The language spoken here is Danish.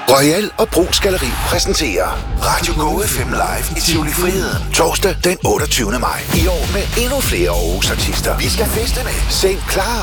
Royal og Brugs Galleri præsenterer Radio Go FM Live i Tivoli Friheden. Torsdag den 28. maj. I år med endnu flere Aarhus artister. Vi skal feste med St. Clara,